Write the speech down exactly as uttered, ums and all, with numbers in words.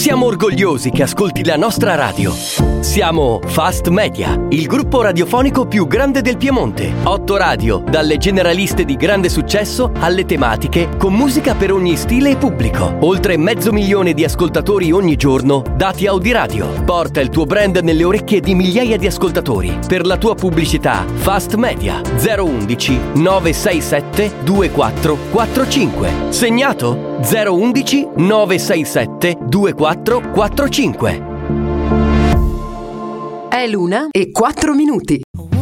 Siamo orgogliosi che ascolti la nostra radio. Siamo Fast Media, il gruppo radiofonico più grande del Piemonte. Otto radio, dalle generaliste di grande successo alle tematiche, con musica per ogni stile e pubblico. Oltre mezzo milione di ascoltatori ogni giorno, dati Audiradio. Porta il tuo brand nelle orecchie di migliaia di ascoltatori. Per la tua pubblicità, Fast Media zero undici nove sei sette due quattro quattro cinque. Segnato? zero undici nove sei sette due quattro quattro cinque. È l'una e quattro minuti.